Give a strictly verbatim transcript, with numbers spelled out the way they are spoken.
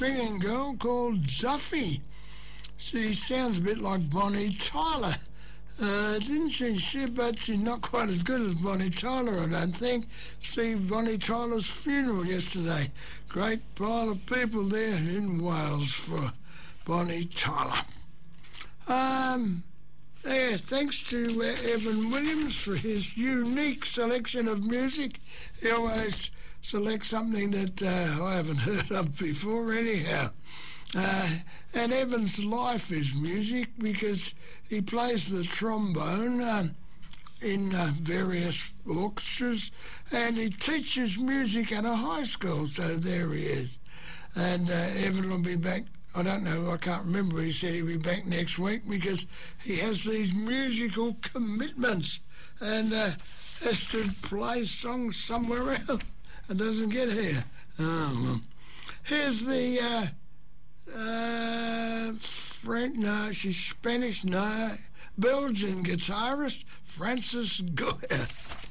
singing girl called Duffy. She sounds a bit like Bonnie Tyler, uh, didn't she? She, but she's not quite as good as Bonnie Tyler, I don't think. See Bonnie Tyler's funeral yesterday. Great pile of people there in Wales for Bonnie Tyler. Um, yeah, thanks to uh, Evan Williams for his unique selection of music. He always selects something that uh, I haven't heard of before anyhow. Uh, and Evan's life is music because he plays the trombone uh, in uh, various orchestras, and he teaches music at a high school, so there he is. And uh, Evan will be back, I don't know, I can't remember, he said he'll be back next week because he has these musical commitments and uh, has to play songs somewhere else and doesn't get here. Oh, well. Here's the... Uh, Uh, French, no, she's Spanish, no, Belgian guitarist Francis Goya.